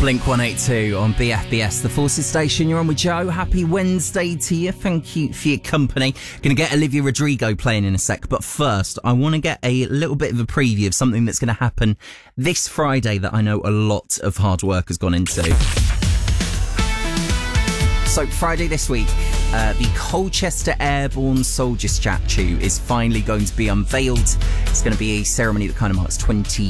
Blink 182 on BFBS, the Forces Station. You're on with Joe. Happy Wednesday to you. Thank you for your company. Going to get Olivia Rodrigo playing in a sec, but first I want to get a little bit of a preview of something that's going to happen this Friday that I know a lot of hard work has gone into. So Friday this week, the Colchester Airborne Soldier statue is finally going to be unveiled. It's going to be a ceremony that kind of marks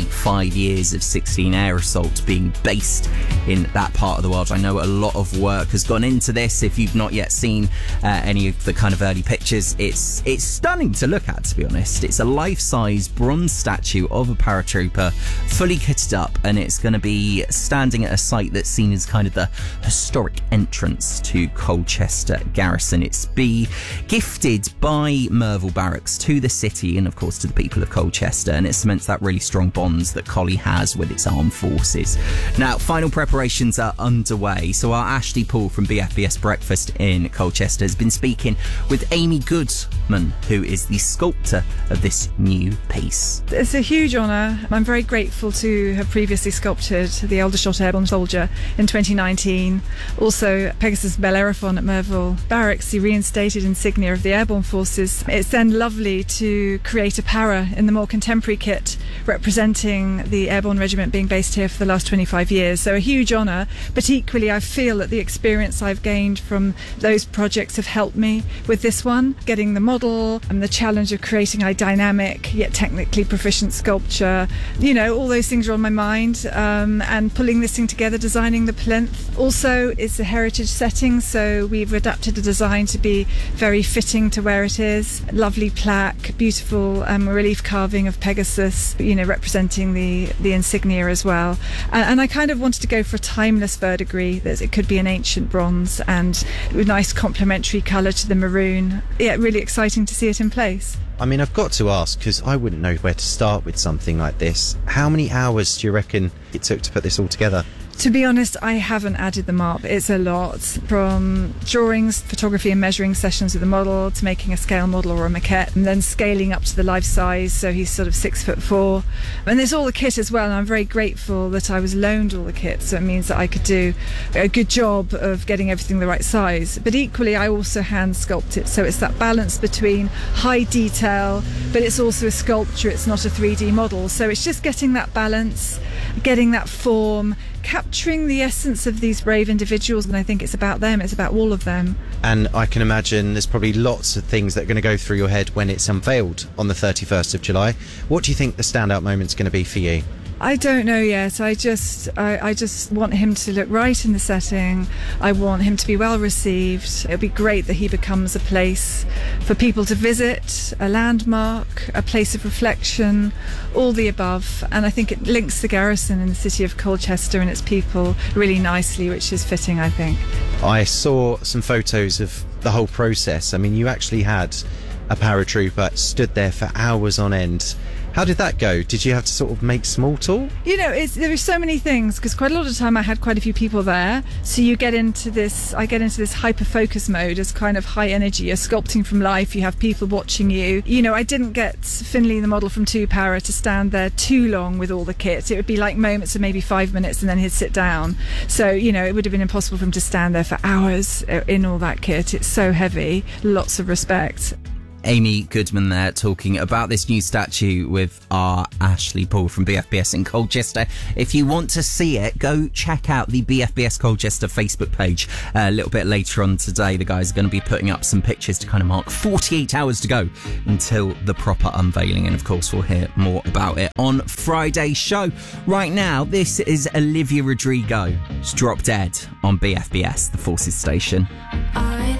25 years of 16 Air Assault being based in that part of the world. I know a lot of work has gone into this. If you've not yet seen any of the kind of early pictures, it's stunning to look at, to be honest. It's a life-size bronze statue of a paratrooper, fully kitted up, and it's going to be standing at a site that's seen as kind of the historic entrance to Colchester Garrison. It's be gifted by Merville Barracks to the city and of course to the people of Colchester, and it cements that really strong bonds that Collie has with its armed forces. Now, final preparations are underway, so our Ashley Poole from BFBS Breakfast in Colchester has been speaking with Amy Goodman, who is the sculptor of this new piece. It's a huge honour. I'm very grateful to have previously sculpted the Aldershot Airborne Soldier in 2019. Also, Pegasus Bellerophon at Merville Barracks, the reinstated insignia of the Airborne Forces. It's then lovely to create a para in the more contemporary kit representing the Airborne Regiment being based here for the last 25 years. So a huge honour, but equally I feel that the experience I've gained from those projects have helped me with this one. Getting the model and the challenge of creating a dynamic yet technically proficient sculpture, you know, all those things are on my mind, and pulling this thing together, designing the plinth. Also, it's a heritage setting, so we've adapted the design to be very fitting to where it is. Lovely plaque, beautiful relief carving of Pegasus, you know, representing the insignia as well. And I kind of wanted to go for a timeless verdigris, that it could be an ancient bronze and with nice complementary colour to the maroon. Yeah, really exciting to see it in place. I mean, I've got to ask, because I wouldn't know where to start with something like this. How many hours do you reckon it took to put this all together? To be honest, I haven't added them up. It's a lot. From drawings, photography and measuring sessions with the model, to making a scale model or a maquette, and then scaling up to the life size, so he's sort of 6'4". And there's all the kit as well, and I'm very grateful that I was loaned all the kit, so it means that I could do a good job of getting everything the right size. But equally, I also hand sculpt it, so it's that balance between high detail, but it's also a sculpture, it's not a 3D model. So it's just getting that balance, getting that form, capturing the essence of these brave individuals, and I think it's about them, it's about all of them. And I can imagine there's probably lots of things that are going to go through your head when it's unveiled on the 31st of July. What do you think the standout moment's going to be for you? I don't know yet. I just want him to look right in the setting. I want him to be well received. It'd be great that he becomes a place for people to visit, a landmark, a place of reflection, all the above. And I think it links the garrison in the city of Colchester and its people really nicely, which is fitting, I think. I saw some photos of the whole process. I mean, you actually had a paratrooper stood there for hours on end. How did that go? Did you have to sort of make small talk? You know, there are so many things, because quite a lot of the time I had quite a few people there. So I get into this hyper-focus mode as kind of high energy. You're sculpting from life, you have people watching you. You know, I didn't get Finley, the model from 2 Para, to stand there too long with all the kit. It would be like moments of maybe 5 minutes and then he'd sit down. So, you know, it would have been impossible for him to stand there for hours in all that kit. It's so heavy. Lots of respect. Amy Goodman there talking about this new statue with our Ashley Poole from BFBS in Colchester. If you want to see it, go check out the BFBS Colchester Facebook page. A little bit later on today, the guys are going to be putting up some pictures to kind of mark 48 hours to go until the proper unveiling. And of course, we'll hear more about it on Friday's show. Right now, this is Olivia Rodrigo. It's Drop Dead on BFBS, the Forces Station.